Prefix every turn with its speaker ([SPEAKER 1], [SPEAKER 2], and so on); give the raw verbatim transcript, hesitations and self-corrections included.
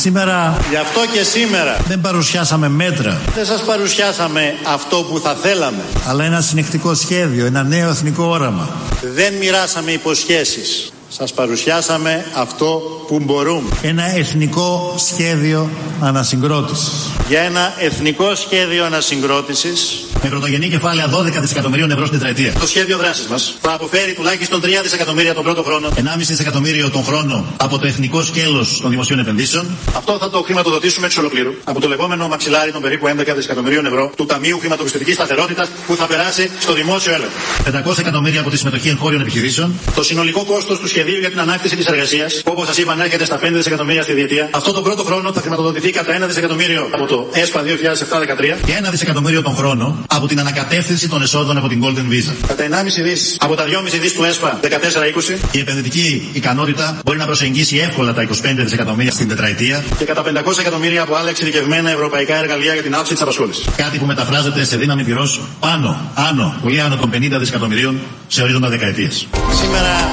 [SPEAKER 1] Σήμερα,
[SPEAKER 2] γι' αυτό και σήμερα,
[SPEAKER 1] δεν παρουσιάσαμε μέτρα.
[SPEAKER 2] Δεν σας παρουσιάσαμε αυτό που θα θέλαμε,
[SPEAKER 1] αλλά ένα συνεχτικό σχέδιο, ένα νέο εθνικό όραμα.
[SPEAKER 2] Δεν μοιράσαμε υποσχέσεις. Σας παρουσιάσαμε αυτό που μπορούμε.
[SPEAKER 1] Ένα εθνικό σχέδιο ανασυγκρότησης.
[SPEAKER 2] Για ένα εθνικό σχέδιο ανασυγκρότησης
[SPEAKER 1] με πρωτογενή κεφάλαια δώδεκα δισεκατομμυρίων ευρώ στην τετραετία.
[SPEAKER 2] Το σχέδιο δράσης μας θα αποφέρει τουλάχιστον τρία δισεκατομμύρια τον πρώτο χρόνο,
[SPEAKER 1] ενάμιση δισεκατομμύριο τον χρόνο από το εθνικό σκέλος των δημοσίων επενδύσεων.
[SPEAKER 2] Αυτό θα το χρηματοδοτήσουμε εξ ολοκλήρου από το λεγόμενο μαξιλάρι των περίπου έντεκα δισεκατομμυρίων ευρώ του Ταμείου Χρηματοπιστωτικής Σταθερότητας που θα περάσει στο δημόσιο έλεγχο.
[SPEAKER 1] πεντακόσια εκατομμύρια από τη συμμετοχή εγχώριων επιχειρήσεων.
[SPEAKER 2] Το συνολικό κόστος του σχεδίου για την ανάκτηση της εργασίας, που όπως σας είπα ανέρχεται στα πέντε δισεκατομμύρια στη διετία, αυτό τον πρώτο χρόνο θα χρηματοδοτηθεί κατά ένα δισεκατομμύριο από το ΕΣΠΑ δύο χιλιάδες επτά δεκατρία
[SPEAKER 1] και ένα δισεκατομμύριο τον χρόνο από την ανακατεύθυνση των εσόδων από την Golden Visa.
[SPEAKER 2] Κατά ενάμιση δις από τα δυόμιση δις του ΕΣΠΑ δεκατέσσερα είκοσι.
[SPEAKER 1] Η επενδυτική ικανότητα μπορεί να προσεγγίσει εύκολα τα είκοσι πέντε δισεκατομμύρια στην τετραετία.
[SPEAKER 2] Και κατά πεντακόσια εκατομμύρια από άλλα εξειδικευμένα ευρωπαϊκά εργαλεία για την αύξηση της απασχόλησης.
[SPEAKER 1] Κάτι που μεταφράζεται σε δύναμη πυρός πάνω, άνω, πολύ άνω των πενήντα δισεκατομμυρίων σε ορίζοντα δεκαετίες.
[SPEAKER 2] Σήμερα